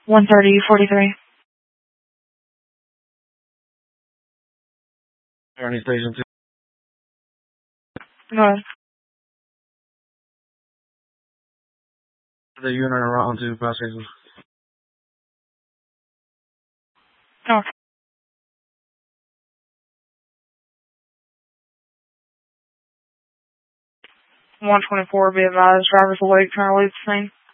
130-43. Kearney Station 2. Go ahead. The unit around to bus station. Okay. 124, be advised, driver's awake, trying to leave the scene.